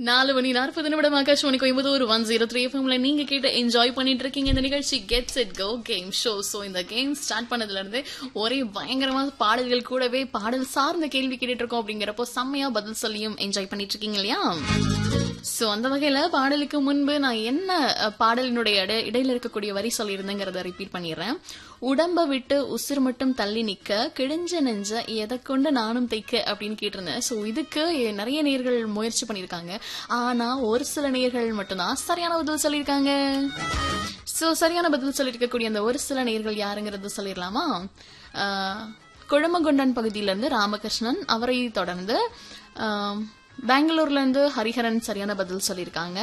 4 மணி 40 நிமிடம் ஆகாஷ்வாணி கோயம்புத்தூர் 103 எஃப்எம்ல நீங்க கேட்டு என்ஜாய் பண்ணிட்டு இருக்கீங்க இந்த நிகழ்ச்சி gets it go game show. So இந்த கேம் ஸ்டார்ட் பண்ணதுல இருந்து ஒரே பயங்கரமான பாடல்கள் கூடவே பாடல் சார்ந்த கேள்வி கேட்டுட்டு இருக்கோம். அப்படிங்கிறப்போ செம்மையா பதில் சொல்லியும் என்ஜாய் பண்ணிட்டு இருக்கீங்க இல்லையா? சோ அந்த வகையில பாடலுக்கு முன்பு நான் என்ன பாடலினுடைய இடையில இருக்கக்கூடிய வரி சொல்லியிருந்தேங்கிறத ரிப்பீட் பண்ணிடுறேன். உடம்ப விட்டு உசிர் மட்டும் தள்ளி நிக்க கிழிஞ்ச நெஞ்ச எதை கொண்டு நானும் தைக்க அப்படின்னு கேட்டிருந்தேன். சோ இதுக்கு நிறைய நேர்கள் முயற்சி பண்ணிருக்காங்க. ஆனா ஒரு சில நேர்கள் மட்டும்தான் சரியான பதில் சொல்லியிருக்காங்க. சோ சரியான பதில் சொல்லியிருக்கக்கூடிய அந்த ஒரு சில நேர்கள் யாருங்கிறது சொல்லிடலாமா? கொழுமகொண்டான் பகுதியில இருந்து ராமகிருஷ்ணன், அவரை தொடர்ந்து பெங்களூர்ல இருந்து ஹரிஹரன் சரியான பதில் சொல்லியிருக்காங்க.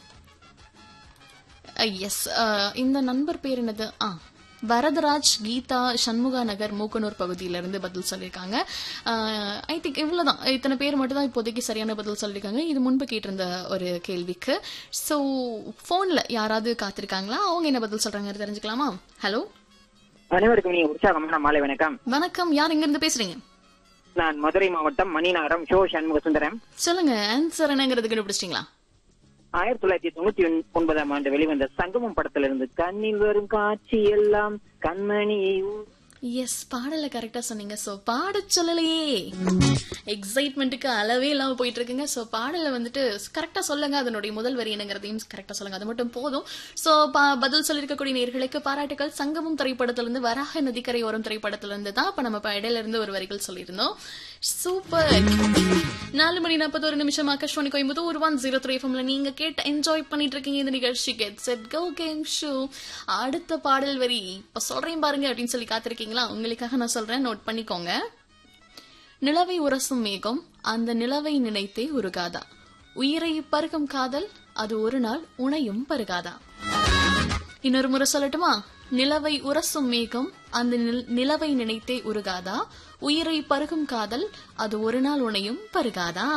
எஸ், இந்த நண்பர் பேர் என்னது? வரதராஜ், கீதா, சண்முகா நகர், மூக்கனூர் பகுதியிலிருந்து பதில் சொல்லியிருக்காங்க. ஐ திங்க் இவ்வளவுதான், இத்தனை பேர் மட்டும் தான் இப்போதைக்கு சரியான பதில் சொல்லியிருக்காங்க இது முன்பு கேட்டிருந்த ஒரு கேள்விக்கு. ஸோ போன்ல யாராவது காத்திருக்காங்களா? அவங்க என்ன பதில் சொல்றாங்க தெரிஞ்சுக்கலாமா? ஹலோ, அனைவருக்கும் உற்சாகமான மாலை வணக்கம். வணக்கம், யார் எங்க இருந்து பேசுறீங்க? நான் மதுரை மாவட்டம் மணிநகரம் ஷோ சண்முக சுந்தரம். சொல்லுங்க, ஆன்சர் என்னங்கிறது கண்டுபிடிச்சிட்டீங்களா? 1999ஆம் ஆண்டு வெளிவந்த சங்கமம் படத்திலிருந்து கண்ணில் வரும் காட்சி எல்லாம் கண்மணியை. எஸ், பாடல கரெக்டா சொன்னீங்க. சோ பாட சொல்லலையே, எக்ஸைட்மெண்ட்டுக்கு அளவே இல்லாம போயிட்டு இருக்குங்க. சோ பாடல வந்துட்டு கரெக்டா சொல்லுங்க, அதனுடைய முதல் வரி என்னங்கிறதையும் கரெக்டா சொல்லுங்க, அது மட்டும் போதும். சோ பதில் சொல்லிருக்கக்கூடிய நேர்களுக்கு பாராட்டுகள். சங்கமம் திரைப்படத்திலிருந்து வராக நதிக்கரையோரம் திரைப்படத்திலிருந்து தான் இப்ப நம்ம இடையில இருந்து ஒரு வரிகள் சொல்லியிருந்தோம். சூப்பர். 4 மணி 41 நிமிஷம் ஆகாஷ்வாணி கோயம்புத்தூர் 103 எஃப்எம்ல நீங்க கேட்டு என்ஜாய் பண்ணிட்டு இருக்கீங்க இந்த நிகழ்ச்சி gets it go game show. அடுத்த பாடல் வரி இப்ப சொல்றேன் பாருங்க அப்படின்னு சொல்லி காத்திருக்கீங்களா? உங்களுக்காக நான் சொல்றேன், நோட் பண்ணிக்கோங்க. நிலவை உரசும் மேகம் அந்த நிலவை நினைத்தே உருகாதா, உயிரை பருகும் காதல் அது ஒரு நாள் உனையும் பருகாதா. இன்னொரு முறை சொல்லட்டுமா? நிலவை உரசும் மேகம் அந்த நிலவை நினைத்தே உருகாதா, உயிரை பருகும் காதல் அது ஒரு நாள் உனையும் பருகாதா.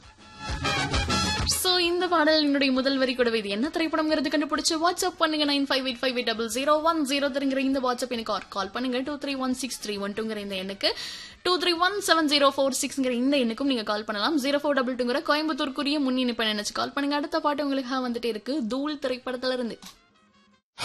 சோ இந்த பாடல் என்னுடைய முதல் வரி கூடவே இது என்ன திரைப்படம்ங்கிறது கண்டுபிடிச்சு வாட்ஸ்அப் பண்ணுங்க. 95858000 இந்த வாட்ஸ்அப் எனக்கு கால் பண்ணுங்க. 231631 இந்த எண்ணுக்கு 231704 இந்த எண்ணுக்கும் நீங்க கால் பண்ணலாம். 0422 கோயம்புத்தூருக்குரிய முன்னிணைப்பை நினைச்சு கால் பண்ணுங்க. அடுத்த பாட்டு உங்களுக்கு வந்துட்டே இருக்கு, தூள் திரைப்படத்துல இருந்து.